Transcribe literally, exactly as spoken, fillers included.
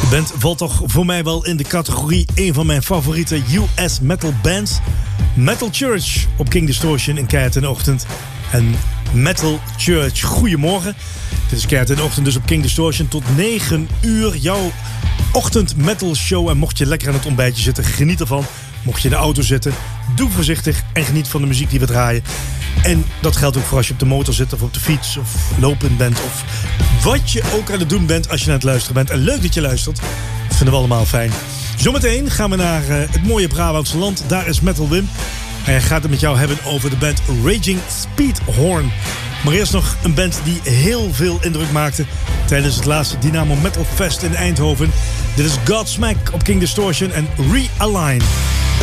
band valt toch voor mij wel in de categorie een van mijn favoriete U S metal bands. Metal Church op King Distortion in Keihard in de Ochtend. En Metal Church, goedemorgen. Dit is Keihard in de Ochtend dus op King Distortion tot negen uur. Jouw ochtend metal show. En mocht je lekker aan het ontbijtje zitten, geniet ervan. Mocht je in de auto zitten, doe voorzichtig en geniet van de muziek die we draaien. En dat geldt ook voor als je op de motor zit of op de fiets of lopend bent. Of wat je ook aan het doen bent als je aan het luisteren bent. En leuk dat je luistert. Dat vinden we allemaal fijn. Zometeen gaan we naar uh, het mooie Brabantse land. Daar is Metal Wim. En hij gaat het met jou hebben over de band Raging Speedhorn. Maar eerst nog een band die heel veel indruk maakte tijdens het laatste Dynamo Metal Fest in Eindhoven. Dit is Godsmack op King Distortion en Realign.